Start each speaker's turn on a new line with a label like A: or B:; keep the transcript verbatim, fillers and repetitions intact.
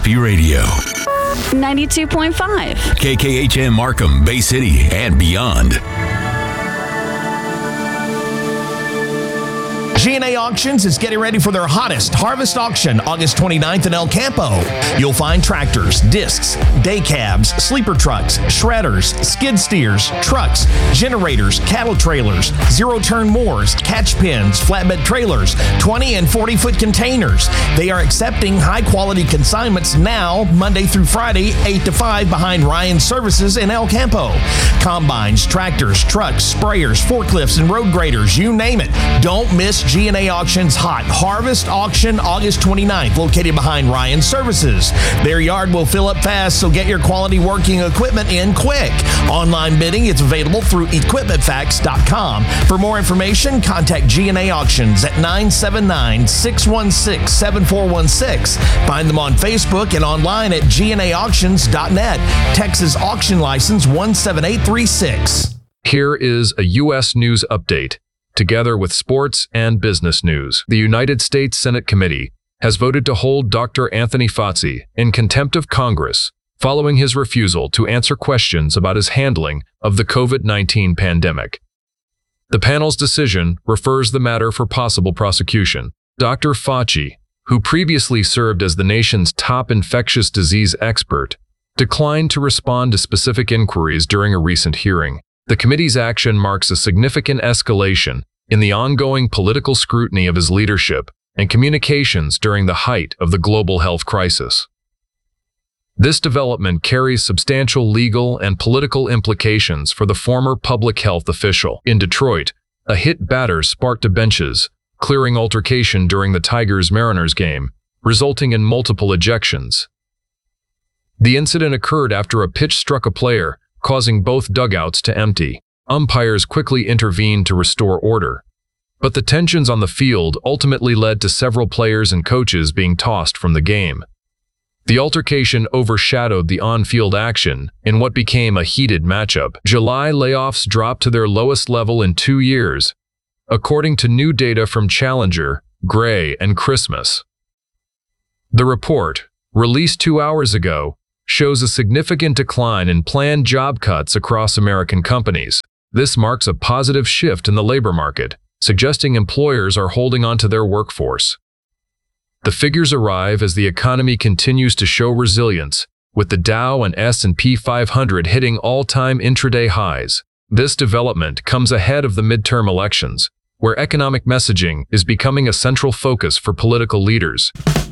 A: Happy Radio.
B: ninety-two point five.
A: K K H M Markham, Bay City, and beyond.
C: G and A Auctions is getting ready for their hottest harvest auction August twenty-ninth in El Campo. You'll find tractors, discs, day cabs, sleeper trucks, shredders, skid steers, trucks, generators, cattle trailers, zero-turn mowers, catch pens, flatbed trailers, twenty and forty-foot containers. They are accepting high-quality consignments now, Monday through Friday, eight to five behind Ryan Services in El Campo. Combines, tractors, trucks, sprayers, forklifts, and road graders, you name it. Don't miss G and A Auctions Hot Harvest Auction August twenty-ninth, located behind Ryan Services. Their yard will fill up fast, so get your quality working equipment in quick. Online bidding is available through equipment facts dot com. For more information, contact G and A Auctions at nine seven nine, six one six, seven four one six. Find them on Facebook and online at G and A auctions dot net. Texas Auction License one seven eight three six.
D: Here is a U S news update. Together with sports and business news, the United States Senate Committee has voted to hold Doctor Anthony Fauci in contempt of Congress following his refusal to answer questions about his handling of the COVID nineteen pandemic. The panel's decision refers the matter for possible prosecution. Doctor Fauci, who previously served as the nation's top infectious disease expert, declined to respond to specific inquiries during a recent hearing. The committee's action marks a significant escalation in the ongoing political scrutiny of his leadership and communications during the height of the global health crisis. This development carries substantial legal and political implications for the former public health official. In Detroit, a hit batter sparked a benches clearing altercation during the Tigers-Mariners game, resulting in multiple ejections. The incident occurred after a pitch struck a player, causing both dugouts to empty. Umpires quickly intervened to restore order, but the tensions on the field ultimately led to several players and coaches being tossed from the game. The altercation overshadowed the on-field action in what became a heated matchup. July layoffs dropped to their lowest level in two years, according to new data from Challenger, Gray, and Christmas. The report, released two hours ago, shows a significant decline in planned job cuts across American companies. This marks a positive shift in the labor market, suggesting employers are holding on to their workforce. The figures arrive as the economy continues to show resilience, with the Dow and S and P five hundred hitting all-time intraday highs. This development comes ahead of the midterm elections, where economic messaging is becoming a central focus for political leaders.